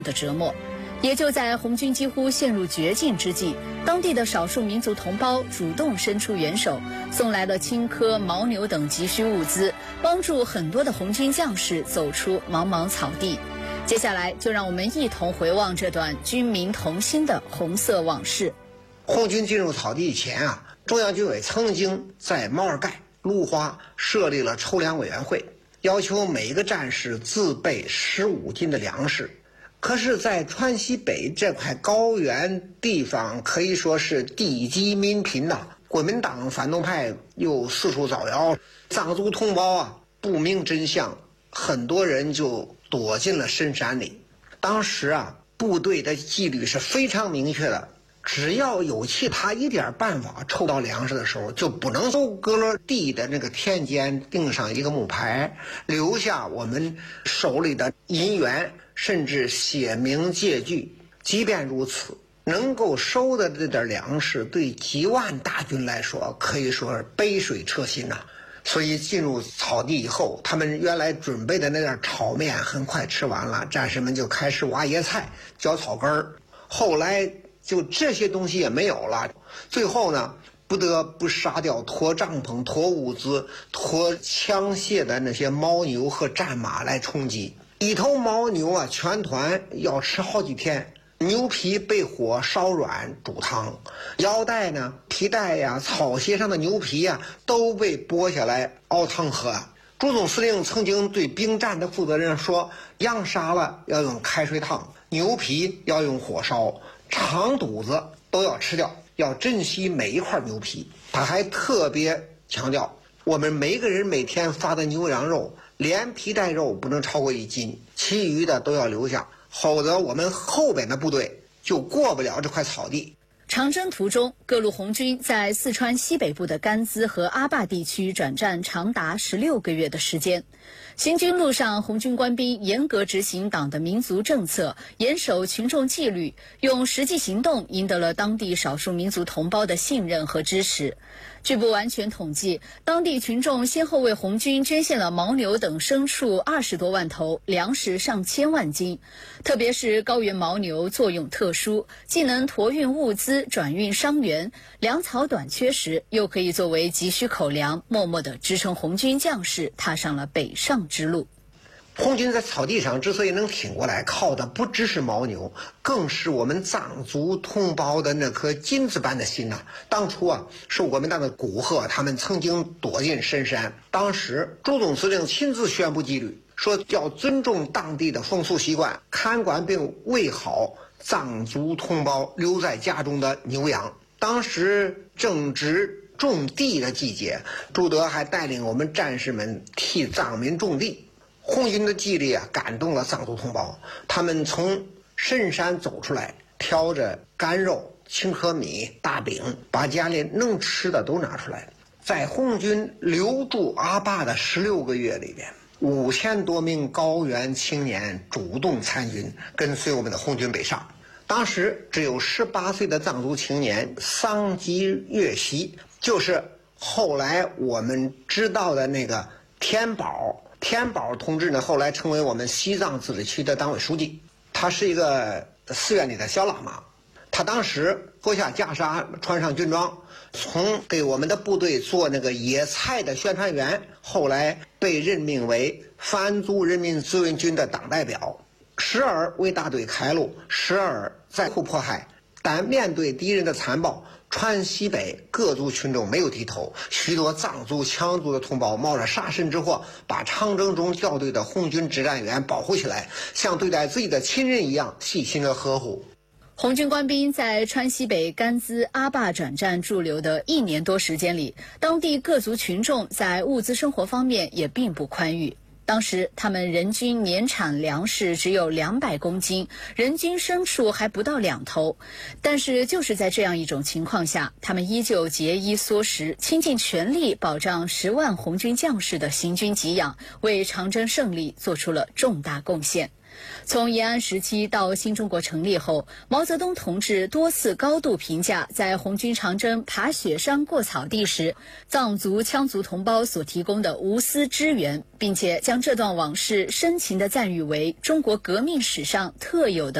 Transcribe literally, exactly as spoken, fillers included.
的折磨。也就在红军几乎陷入绝境之际，当地的少数民族同胞主动伸出援手，送来了青稞、牦牛等急需物资，帮助很多的红军将士走出茫茫草地。接下来就让我们一同回望这段军民同心的红色往事。 红军进入草地前啊，中央军委曾经在毛尔盖、芦花设立了筹粮委员会，要求每个战士自备十五斤的粮食。可是在川西北这块高原地方可以说是地积民贫呐、啊，国民党反动派又四处造谣，藏族同胞啊不明真相，很多人就躲进了深山里。当时啊部队的纪律是非常明确的，只要有其他一点办法抽到粮食的时候，就不能收割了地的那个田间钉上一个木牌，留下我们手里的银元，甚至写明借据。即便如此，能够收的这点粮食对几万大军来说可以说是杯水车薪呐、啊。所以进入草地以后，他们原来准备的那点炒面很快吃完了，战士们就开始挖野菜、嚼草根儿。后来就这些东西也没有了，最后呢不得不杀掉拖帐篷、拖物资、拖枪械的那些牦牛和战马来充饥。一头牦牛啊全团要吃好几天，牛皮被火烧软煮汤，腰带呢、皮带呀、草鞋上的牛皮呀都被剥下来熬汤喝。朱总司令曾经对兵站的负责人说，羊杀了要用开水烫，牛皮要用火烧，肠肚子都要吃掉，要珍惜每一块牛皮。他还特别强调，我们每个人每天发的牛羊肉连皮带肉不能超过一斤，其余的都要留下，否则我们后边的部队就过不了这块草地。 长征途中，各路红军在四川西北部的甘孜和阿坝地区转战长达十六个月的时间。行军路上，红军官兵严格执行党的民族政策，严守群众纪律，用实际行动赢得了当地少数民族同胞的信任和支持。据不完全统计，当地群众先后为红军捐献了牦牛等牲畜二十多万头，粮食上千万斤。特别是高原牦牛作用特殊，既能驮运物资、转运伤员，粮草短缺时又可以作为急需口粮，默默地支撑红军将士踏上了北上之路。 红军在草地上之所以能挺过来，靠的不只是牦牛，更是我们藏族同胞的那颗金子般的心呐、啊。当初啊，受国民党的蛊惑，他们曾经躲进深山。当时朱总司令亲自宣布纪律，说要尊重当地的风俗习惯，看管并喂好藏族同胞留在家中的牛羊。当时正值种地的季节，朱德还带领我们战士们替藏民种地。红军的纪律啊，感动了藏族同胞，他们从深山走出来，挑着干肉、青稞米、大饼，把家里能吃的都拿出来。在红军留驻阿坝的十六个月里边，五千多名高原青年主动参军，跟随我们的红军北上。当时只有十八岁的藏族青年桑吉月喜，就是后来我们知道的那个天宝。天宝同志呢，后来成为我们西藏自治区的党委书记。他是一个寺院里的小喇嘛，他当时脱下袈裟，穿上军装，从给我们的部队做那个野菜的宣传员，后来被任命为番族人民自卫军的党代表，时而为大队开路，时而在库迫害。但面对敌人的残暴，川西北各族群众没有低头，许多藏族羌族的同胞冒着杀身之祸，把长征中掉队的红军指战员保护起来，像对待自己的亲人一样细心的呵护。 红军官兵在川西北甘孜、阿坝转战驻留的一年多时间里，当地各族群众在物资生活方面也并不宽裕。当时他们人均年产粮食只有两百公斤，人均牲畜还不到两头。但是就是在这样一种情况下，他们依旧节衣缩食，倾尽全力保障十万红军将士的行军给养，为长征胜利做出了重大贡献。 从延安时期到新中国成立后，毛泽东同志多次高度评价在红军长征爬雪山过草地时，藏族羌族同胞所提供的无私支援，并且将这段往事深情地赞誉为中国革命史上特有的